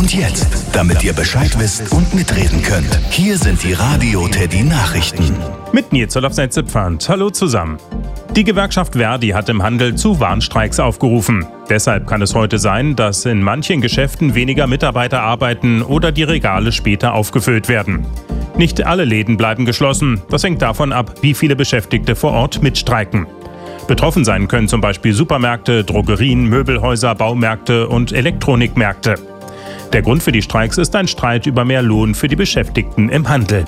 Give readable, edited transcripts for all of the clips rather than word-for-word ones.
Und jetzt, damit ihr Bescheid wisst und mitreden könnt, hier sind die Radio Teddy Nachrichten. Mit Nils Zipfand. Hallo zusammen. Die Gewerkschaft Verdi hat im Handel zu Warnstreiks aufgerufen. Deshalb kann es heute sein, dass in manchen Geschäften weniger Mitarbeiter arbeiten oder die Regale später aufgefüllt werden. Nicht alle Läden bleiben geschlossen. Das hängt davon ab, wie viele Beschäftigte vor Ort mitstreiken. Betroffen sein können zum Beispiel Supermärkte, Drogerien, Möbelhäuser, Baumärkte und Elektronikmärkte. Der Grund für die Streiks ist ein Streit über mehr Lohn für die Beschäftigten im Handel.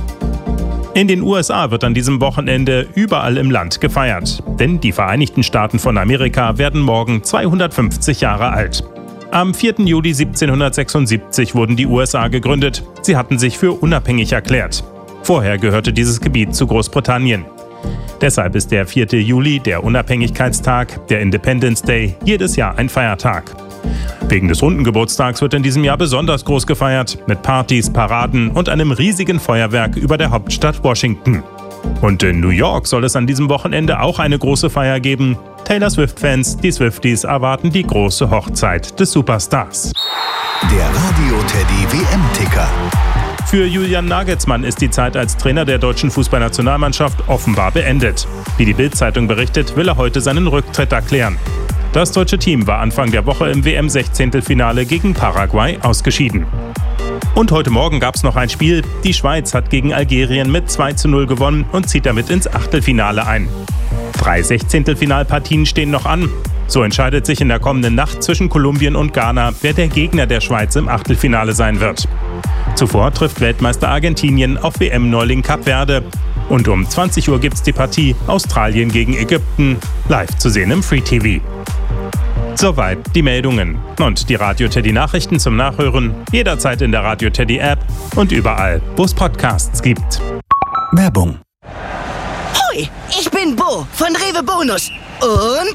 In den USA wird an diesem Wochenende überall im Land gefeiert. Denn die Vereinigten Staaten von Amerika werden morgen 250 Jahre alt. Am 4. Juli 1776 wurden die USA gegründet. Sie hatten sich für unabhängig erklärt. Vorher gehörte dieses Gebiet zu Großbritannien. Deshalb ist der 4. Juli, der Unabhängigkeitstag, der Independence Day, jedes Jahr ein Feiertag. Wegen des runden Geburtstags wird in diesem Jahr besonders groß gefeiert, mit Partys, Paraden und einem riesigen Feuerwerk über der Hauptstadt Washington. Und in New York soll es an diesem Wochenende auch eine große Feier geben. Taylor Swift-Fans, die Swifties, erwarten die große Hochzeit des Superstars. Der Radio Teddy WM-Ticker. Für Julian Nagelsmann ist die Zeit als Trainer der deutschen Fußballnationalmannschaft offenbar beendet. Wie die Bild-Zeitung berichtet, will er heute seinen Rücktritt erklären. Das deutsche Team war Anfang der Woche im WM-16-Finale gegen Paraguay ausgeschieden. Und heute Morgen gab es noch ein Spiel. Die Schweiz hat gegen Algerien mit 2:0 gewonnen und zieht damit ins Achtelfinale ein. 3 Sechzehntelfinalpartien stehen noch an. So entscheidet sich in der kommenden Nacht zwischen Kolumbien und Ghana, wer der Gegner der Schweiz im Achtelfinale sein wird. Zuvor trifft Weltmeister Argentinien auf WM-Neuling Kap Verde. Und um 20 Uhr gibt's die Partie Australien gegen Ägypten, live zu sehen im Free TV. Soweit die Meldungen. Und die Radio Teddy Nachrichten zum Nachhören jederzeit in der Radio Teddy App und überall, wo es Podcasts gibt. Werbung. Hoi, ich bin Bo von Rewe Bonus. Und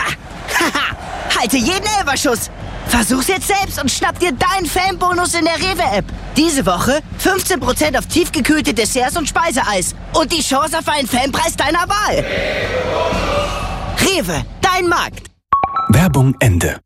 halte jeden Elferschuss. Versuch's jetzt selbst und schnapp dir deinen Fanbonus in der Rewe-App. Diese Woche 15% auf tiefgekühlte Desserts und Speiseeis. Und die Chance auf einen Fanpreis deiner Wahl. Rewe, dein Markt. Werbung Ende.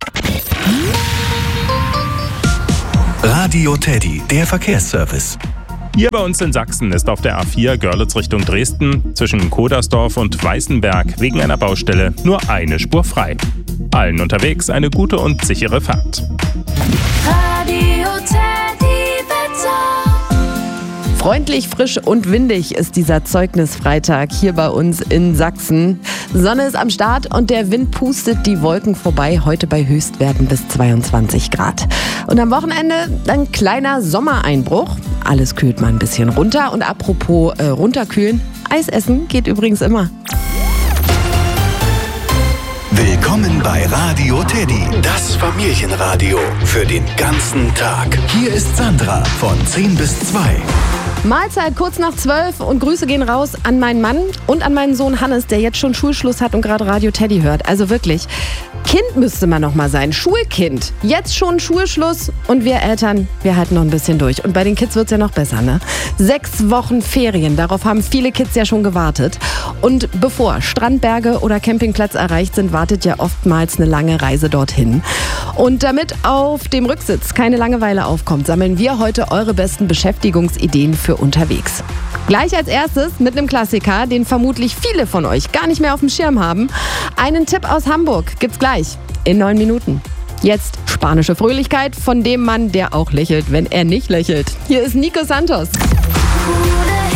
Radio Teddy, der Verkehrsservice. Hier bei uns in Sachsen ist auf der A4 Görlitz Richtung Dresden zwischen Kodersdorf und Weißenberg wegen einer Baustelle nur eine Spur frei. Allen unterwegs eine gute und sichere Fahrt. Radio Teddy Wetter. Freundlich, frisch und windig ist dieser Zeugnisfreitag hier bei uns in Sachsen. Sonne ist am Start und der Wind pustet die Wolken vorbei, heute bei Höchstwerten bis 22 Grad. Und am Wochenende ein kleiner Sommereinbruch. Alles kühlt mal ein bisschen runter. Und apropos runterkühlen, Eis essen geht übrigens immer. Willkommen bei Radio Teddy, das Familienradio für den ganzen Tag. Hier ist Sandra von 10 bis 2. Mahlzeit kurz nach 12 und Grüße gehen raus an meinen Mann und an meinen Sohn Hannes, der jetzt schon Schulschluss hat und gerade Radio Teddy hört. Also wirklich, Kind müsste man noch mal sein, Schulkind. Jetzt schon Schulschluss und wir Eltern, wir halten noch ein bisschen durch. Und bei den Kids wird's ja noch besser, ne? 6 Wochen Ferien, darauf haben viele Kids ja schon gewartet. Und bevor Strandberge oder Campingplatz erreicht sind, wartet ja oftmals eine lange Reise dorthin. Und damit auf dem Rücksitz keine Langeweile aufkommt, sammeln wir heute eure besten Beschäftigungsideen für unterwegs. Gleich als erstes mit einem Klassiker, den vermutlich viele von euch gar nicht mehr auf dem Schirm haben. Einen Tipp aus Hamburg gibt's gleich in 9 Minuten. Jetzt spanische Fröhlichkeit von dem Mann, der auch lächelt, wenn er nicht lächelt. Hier ist Nico Santos.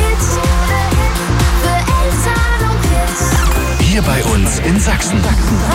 Hier bei uns in Sachsen.